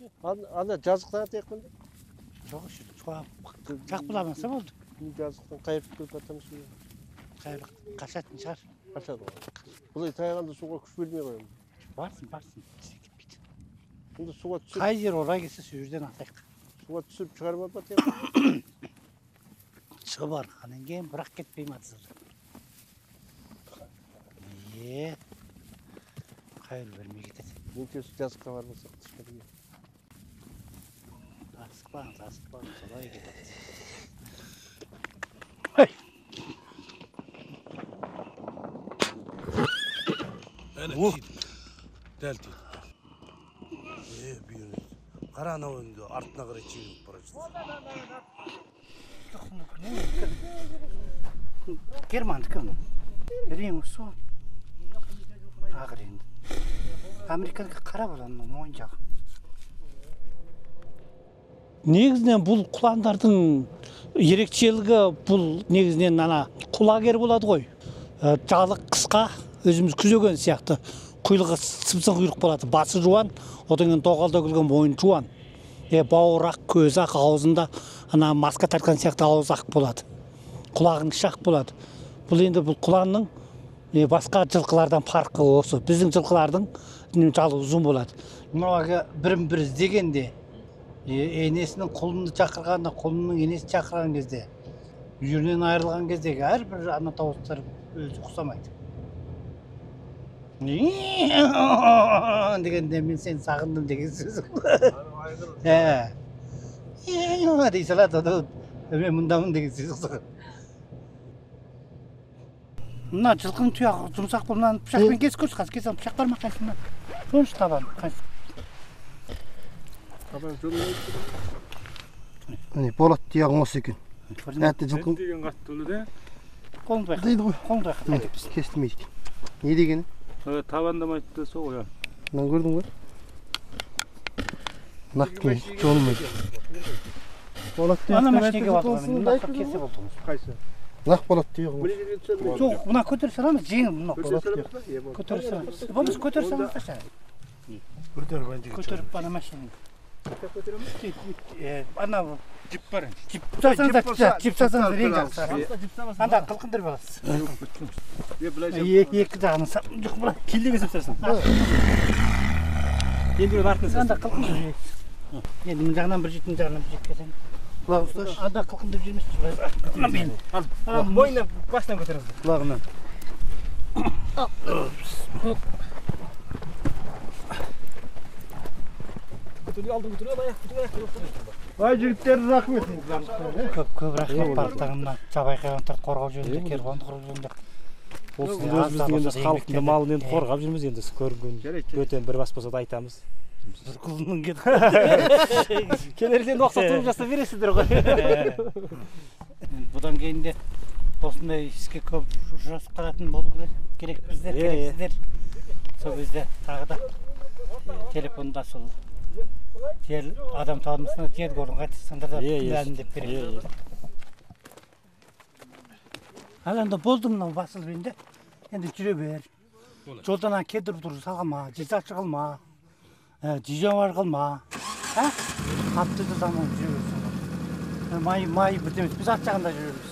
Anda жазықтан атайықпын да. Жоқ, жақ бұламаса болды. Жазықтан қайырып келіп жатамыз. Қашатын шығар. Қашады ғой. Бұлай тайғанда суға күш бермей қоямын. Барсын. Енді суға түсіп... Қай жер орай келсе сол жерден атайық. Суға түсіп шығарып апатайық. Шығып арқаннан кейін бірақ кетпеймін атызыр. Қайыр бермей кетеді. Мен көзі жазыққа бармасақ тышқырмай. Асықпаңыз, солай кетеді. Әне тиді. Дәл тиді. Бүйірін. Қара анау енді артына қарай чегініп бара жатыр. Германды кім? Рең осы. Ағыр енді. Американікі қара болғанның мойын жағы. Негізінен бұл құландардың ерекшелігі бұл негізінен құлагер болады ғой. Жалық қысқа, өзіміз күзеген сияқты құйрығы сыпсың құйрық болады. Басы жуан, одан кейін доғалда күлген мойын жуан. Бауыр ақ, көз ақ, аузында маска тартқан сияқты ауыз ақ болады. Құлағын шақ болады. Бұл енді бұл құланның басқа жылқылардан farқы осы. Біздің жылқылардың жалы ұзын болады. Мынауға бірін-бір іздегенде енесінің құлынды шақырғанда, құлынның енесін шақырған кезде, үйірінен айырылған кездегі әрбір ана дауыстар өзі ұқсамайды. Дегенде мен сені сағындым деген сөз. Дей салады, мен мұндамын деген сөз ұқсаған. Мына жылқының тұяғы жұмсақ болман пышақпен кесіп көрші, қазір кесіп пышақ бар ма қайсында? Соншы табан, қайсы? Табан жолын өйтті. Міне, болат тұяғың осы екен. Әтті жылқың... деген қатты өлі де? Қолыңды байқа. Дейді ғой. Қолыңды байқа. Кестімейді екен. Не дегені? Табандамайды сол ғой. Мынаны көрдің ба? Нақпен жолымайды. Болат Қайсы? Нақ болат тұяғың. Жоқ, мұна көтер саламыз, жеңіл мұна. Көтер саламыз. Болмыз көтер саламыз да шай. Көтеріп бана машина. Ана жип бар. Жип салсаңыз рең жақсы. Анда қылқындыр баласыз. Екі жағының жоқ бұла. Келдеге сәпсәрсің. Енді бір артын сәпсәрсің. Анда қылқындыр. Енді мұн жағынан бір жетін жағынан бір жеткесен. Құлақ ұсташ. Анда қылқындыр жүрмес. Бойына басынан көтеріңіз. Құлағынан. Ай жігіттер рахмет. Көп рахмет барлықтарына. Жабай хайуанаттарды қорғау жөнінде, керуанды құру жөнінде. Өзіміздің енді халықтың малын енді қорғап жүрміз енді көрінген. Бөтен бір бас болса да айтамыз. Бір құлының кетіп. Келерден ұқсатып жасап бересіздер ғой. Бұдан кейін де осындай іске көп ұшырасып қалатын болу керек біздер, керексіздер. Сол кезде тағы да телефонда сол адам танымысына жер көрін қайтысаңдар да мәлімдеп береді. Ал енді болды мынау басылып енді. Енді жүре бер. Жолдан кедіріп тұрып салғалма, жезақшы қылма, жижамар қылма. Қатты да заман жүре берсің. Май бірдемес, біз ат жағында жүреміз.